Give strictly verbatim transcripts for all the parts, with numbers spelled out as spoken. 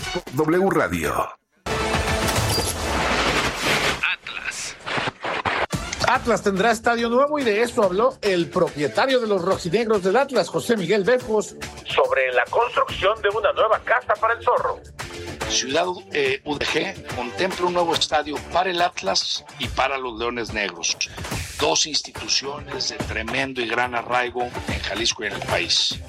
W Radio. Atlas tendrá estadio nuevo y de eso habló el propietario de los rojinegros del Atlas, José Miguel Bejos, sobre la construcción de una nueva casa para el Zorro. Ciudad eh, U D G contempla un nuevo estadio para el Atlas y para los Leones Negros, dos instituciones de tremendo y gran arraigo en Jalisco y en el país.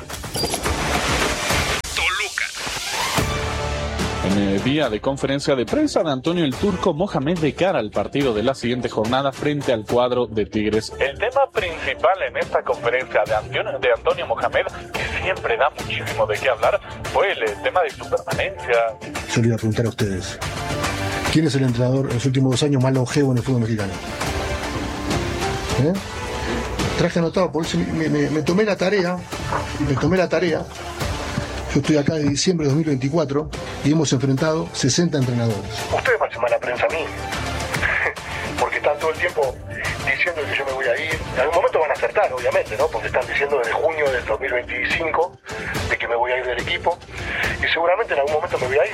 En el día de conferencia de prensa de Antonio el Turco Mohamed de cara al partido de la siguiente jornada frente al cuadro de Tigres. El tema principal en esta conferencia de Antonio, de Antonio Mohamed, que siempre da muchísimo de qué hablar, fue el, el tema de su permanencia. Yo le iba a preguntar a ustedes, ¿quién es el entrenador en los últimos dos años más longevo en el fútbol mexicano? ¿Eh? Traje anotado, por eso me, me, me tomé la tarea, me tomé la tarea. Yo estoy acá de diciembre de dos mil veinticuatro y hemos enfrentado sesenta entrenadores. Ustedes me hacen mala prensa a mí, porque están todo el tiempo diciendo que yo me voy a ir. En algún momento van a acertar, obviamente, ¿no? Porque están diciendo desde junio del dos mil veinticinco de que me voy a ir del equipo y seguramente en algún momento me voy a ir.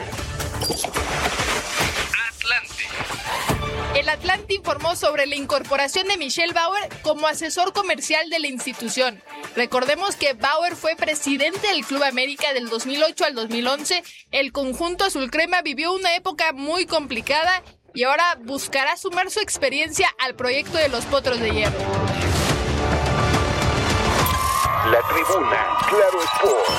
El Atlante informó sobre la incorporación de Michel Bauer como asesor comercial de la institución. Recordemos que Bauer fue presidente del Club América del dos mil ocho al dos mil once. El conjunto azul crema vivió una época muy complicada y ahora buscará sumar su experiencia al proyecto de los Potros de Hierro. La tribuna, Claro Sport.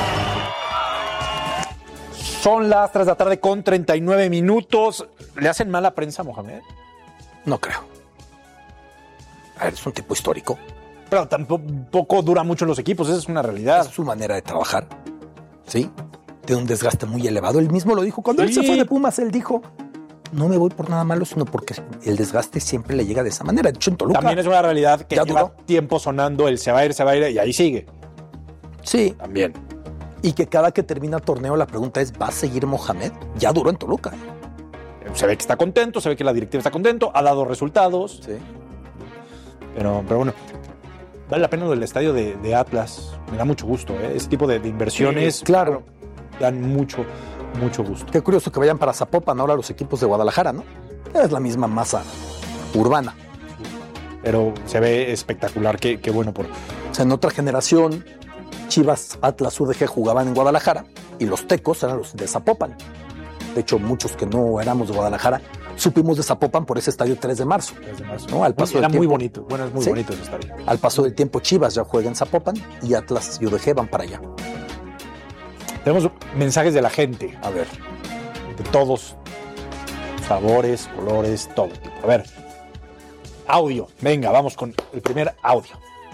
Son las tres de la tarde con treinta y nueve minutos. ¿Le hacen mala prensa a Mohamed? No creo. A ver, es un tipo histórico. Pero tampoco dura mucho en los equipos, esa es una realidad. Es su manera de trabajar, ¿sí? Tiene un desgaste muy elevado. Él mismo lo dijo. Cuando sí. él se fue de Pumas, él dijo, no me voy por nada malo, sino porque el desgaste siempre le llega de esa manera. De hecho, en Toluca, también es una realidad que lleva duró tiempo sonando, él se va a ir, se va a ir, y ahí sigue. Sí. También. Y que cada que termina el torneo la pregunta es, ¿va a seguir Mohamed? Ya duró en Toluca. Se ve que está contento, se ve que la directiva está contento, ha dado resultados. Sí. Pero, pero bueno, vale la pena lo del estadio de, de Atlas. Me da mucho gusto, ¿eh? Ese tipo de, de inversiones. Sí, claro. Dan mucho, mucho gusto. Qué curioso que vayan para Zapopan ahora los equipos de Guadalajara, ¿no? Es la misma masa urbana. Pero se ve espectacular, qué, qué bueno por... O sea, en otra generación, Chivas, Atlas, U D G jugaban en Guadalajara y los tecos eran los de Zapopan. De hecho, muchos que no éramos de Guadalajara supimos de Zapopan por ese estadio tres de marzo. tres de marzo. ¿No? Al paso Era del muy tiempo, bonito. Bueno, es muy ¿sí? bonito ese estadio. Al paso del tiempo, Chivas ya juega en Zapopan y Atlas y U D G van para allá. Tenemos mensajes de la gente. A ver. De todos. Sabores, colores, todo tipo. A ver. Audio. Venga, vamos con el primer audio.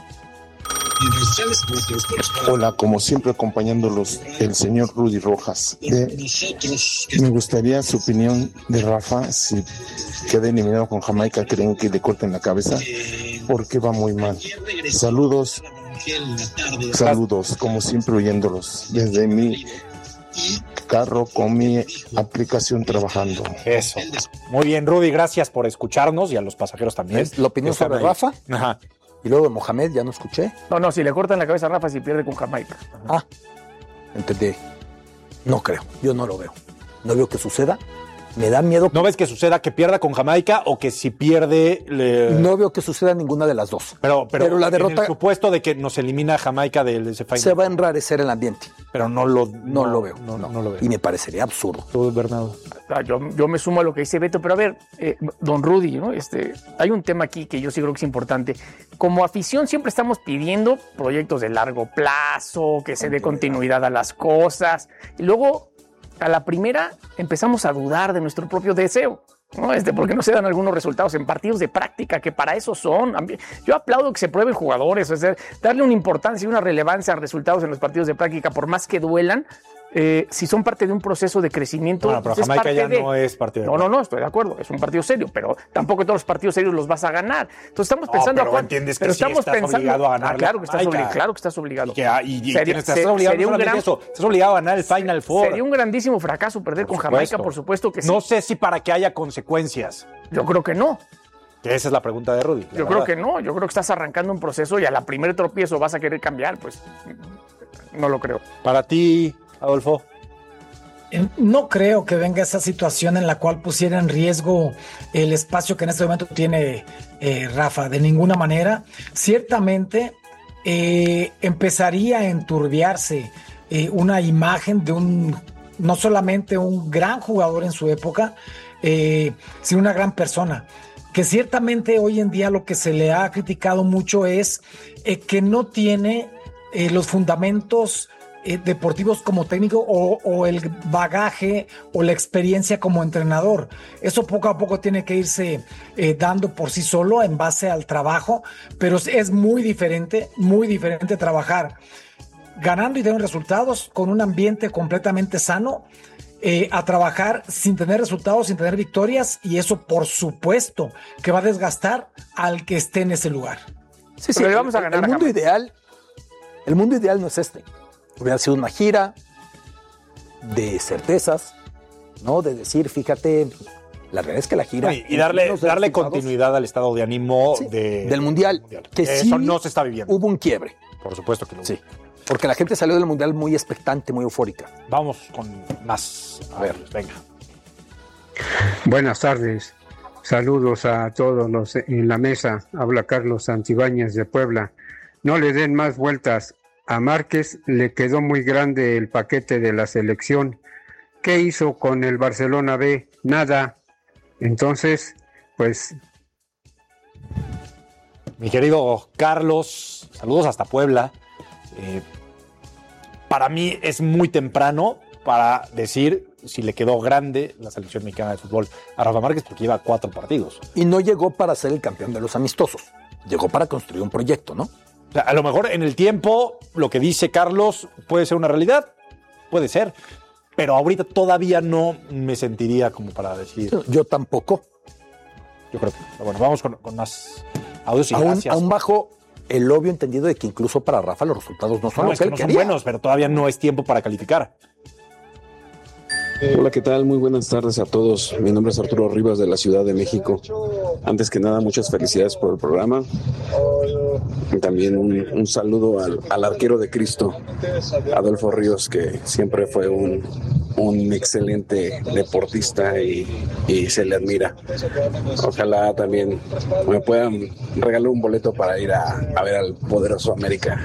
Hola, como siempre acompañándolos el señor Rudy Rojas. De, me gustaría su opinión de Rafa, si queda eliminado con Jamaica, ¿creen que le corten la cabeza? Porque va muy mal. Saludos, saludos, como siempre oyéndolos desde mi carro con mi aplicación trabajando. Eso. Muy bien, Rudy, gracias por escucharnos y a los pasajeros también. ¿La opinión sobre ahí. Rafa? Ajá. Y luego de Mohamed, ya no escuché. No, no, si le cortan la cabeza a Rafa, si pierde con Jamaica. Ah, entendí. No creo, yo no lo veo. No veo que suceda. Me da miedo. ¿No ves que suceda que pierda con Jamaica o que si pierde... Le... No veo que suceda ninguna de las dos. Pero, pero, pero la derrota... en el supuesto de que nos elimina Jamaica del ese final. Se va a enrarecer el ambiente. Pero no lo... No, no lo veo. No, no, no lo veo. Y me parecería absurdo. Todo Bernardo. Ah, yo, yo me sumo a lo que dice Beto, pero a ver, eh, don Rudy, ¿no? Este, hay un tema aquí que yo sí creo que es importante. Como afición siempre estamos pidiendo proyectos de largo plazo, que se dé continuidad a las cosas. Y luego... a la primera empezamos a dudar de nuestro propio deseo, ¿no? Este, porque no se dan algunos resultados en partidos de práctica, que para eso son. Yo aplaudo que se prueben jugadores, o sea, darle una importancia y una relevancia a resultados en los partidos de práctica, por más que duelan, eh, si son parte de un proceso de crecimiento. Bueno, pero Jamaica ya de... no es partido. No, no, no, estoy de acuerdo, es un partido serio, pero tampoco todos los partidos serios los vas a ganar. Entonces estamos pensando no, pero a Juan, entiendes que pero sí estamos estás pensando, obligado a ganar. Ah, claro que estás obligado, claro que estás obligado. Y, que, y, y sería, estás obligado sería no un gran, eso, estás obligado a ganar el Final Four. Sería un grandísimo fracaso perder por con supuesto. Jamaica, por supuesto que sí. No sé si para que haya consecuencias. Yo creo que no. Que esa es la pregunta de Rudy. Yo verdad. creo que no, yo creo que estás arrancando un proceso y a la primer tropiezo vas a querer cambiar, pues no lo creo. Para ti, Adolfo. No creo que venga esa situación en la cual pusiera en riesgo el espacio que en este momento tiene eh, Rafa, de ninguna manera. Ciertamente eh, empezaría a enturbiarse eh, una imagen de un, no solamente un gran jugador en su época, eh, sino una gran persona, que ciertamente hoy en día lo que se le ha criticado mucho es eh, que no tiene eh, los fundamentos Eh, deportivos como técnico o, o el bagaje o la experiencia como entrenador. Eso poco a poco tiene que irse eh, dando por sí solo en base al trabajo, pero es muy diferente, muy diferente trabajar ganando y teniendo resultados con un ambiente completamente sano eh, a trabajar sin tener resultados, sin tener victorias, y eso por supuesto que va a desgastar al que esté en ese lugar. Sí, sí, vamos a ganar. El mundo ideal, el mundo ideal no es este. Hubiera sido una gira de certezas, ¿no? De decir, fíjate, la realidad es que la gira... Y, y darle, darle continuidad al estado de ánimo sí, de, del mundial, mundial. Que Eso sí no se está viviendo. Hubo un quiebre. Por supuesto que lo hubo. Sí, porque la gente salió del mundial muy expectante, muy eufórica. Vamos con más. A ver, venga. Buenas tardes. Saludos a todos los en la mesa. Habla Carlos Santibáñez de Puebla. No le den más vueltas. A Márquez le quedó muy grande el paquete de la selección. ¿Qué hizo con el Barcelona B? Nada. Entonces, pues... Mi querido Carlos, saludos hasta Puebla. Eh, para mí es muy temprano para decir si le quedó grande la selección mexicana de fútbol a Rafa Márquez, porque lleva cuatro partidos. Y no llegó para ser el campeón de los amistosos. Llegó para construir un proyecto, ¿no? O sea, a lo mejor en el tiempo, lo que dice Carlos puede ser una realidad, puede ser, pero ahorita todavía no me sentiría como para decir... Yo tampoco. Yo creo que... Bueno, vamos con, con más audios y aún, gracias. Aún bajo el obvio entendido de que incluso para Rafa los resultados no son no, los es que, que él no quería. son buenos, pero todavía no es tiempo para calificar. Hola, ¿qué tal? Muy buenas tardes a todos. Mi nombre es Arturo Rivas de la Ciudad de México. Antes que nada, muchas felicidades por el programa. Y también un, un saludo al, al arquero de Cristo, Adolfo Ríos, que siempre fue un, un excelente deportista y, y se le admira. Ojalá también me puedan regalar un boleto para ir a, a ver al poderoso América.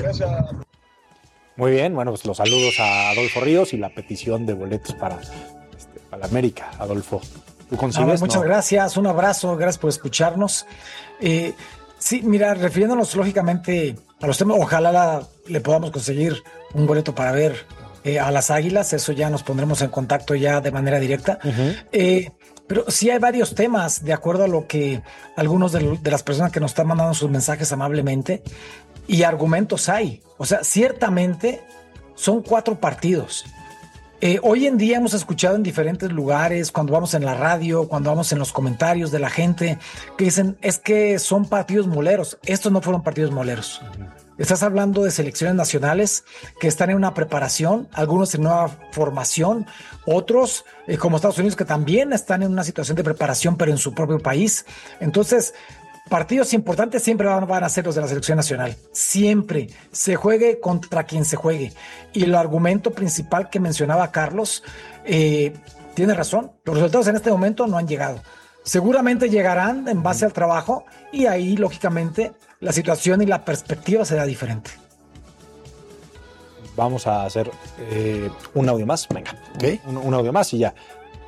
Muy bien, bueno, pues los saludos a Adolfo Ríos y la petición de boletos para, este, para la América. Adolfo, ¿tú consigues? Ah, muchas no. gracias, un abrazo, gracias por escucharnos. Eh, sí, mira, refiriéndonos lógicamente a los temas, ojalá la, le podamos conseguir un boleto para ver eh, a las Águilas, eso ya nos pondremos en contacto ya de manera directa. Uh-huh. Eh, pero sí hay varios temas, de acuerdo a lo que algunos de, de las personas que nos están mandando sus mensajes amablemente, y argumentos hay. O sea, ciertamente son cuatro partidos. Eh, hoy en día hemos escuchado en diferentes lugares, cuando vamos en la radio, cuando vamos en los comentarios de la gente, que dicen, es que son partidos moleros. Estos no fueron partidos moleros. Uh-huh. Estás hablando de selecciones nacionales que están en una preparación, algunos en nueva formación, otros, eh, como Estados Unidos, que también están en una situación de preparación, pero en su propio país. Entonces, partidos importantes siempre van, van a ser los de la selección nacional. Siempre se juegue contra quien se juegue. Y el argumento principal que mencionaba Carlos, eh, tiene razón. Los resultados en este momento no han llegado. Seguramente llegarán en base al trabajo y ahí, lógicamente, la situación y la perspectiva será diferente. Vamos a hacer eh, un audio más. Venga, ¿okay? un, un audio más y ya.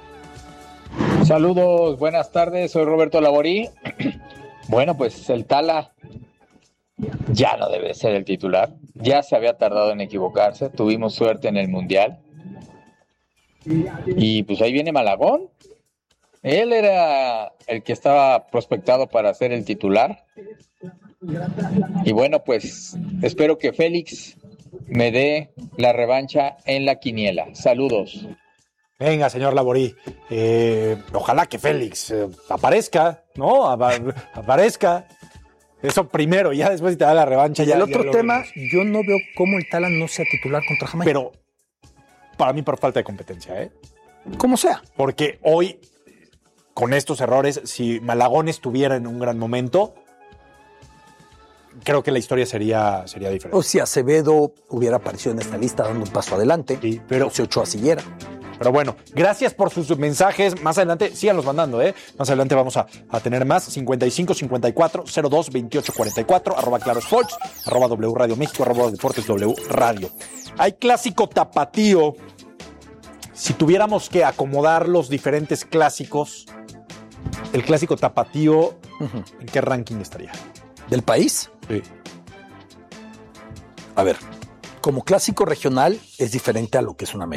Saludos, buenas tardes. Soy Roberto Laborí. Bueno, pues el Tala ya no debe ser el titular. Ya se había tardado en equivocarse. Tuvimos suerte en el Mundial. Y pues ahí viene Malagón. Él era el que estaba prospectado para ser el titular. Y bueno, pues espero que Félix me dé la revancha en la quiniela. Saludos. Venga, señor Laborí, eh, ojalá que Félix eh, aparezca, ¿no? Aparezca. Eso primero, ya después te da la revancha. Y ya, el otro ya tema, vemos. yo no veo cómo el Tala no sea titular contra Jamaica. Pero para mí por falta de competencia, ¿eh? Como sea. Porque hoy, con estos errores, si Malagón estuviera en un gran momento, creo que la historia sería, sería diferente. O si Acevedo hubiera aparecido en esta lista dando un paso adelante, sí, pero o si Ochoa siguiera. Pero bueno, gracias por sus mensajes. Más adelante, síganlos mandando, ¿eh? Más adelante vamos a, a tener más. cincuenta y cinco, cincuenta y cuatro, cero dos, veintiocho cuarenta y cuatro, arroba Claro Sports, arroba W Radio México, arroba Deportes W Radio. Hay clásico tapatío. Si tuviéramos que acomodar los diferentes clásicos, el clásico tapatío, uh-huh. ¿en qué ranking estaría? ¿Del país? Sí. A ver, como clásico regional es diferente a lo que es un América.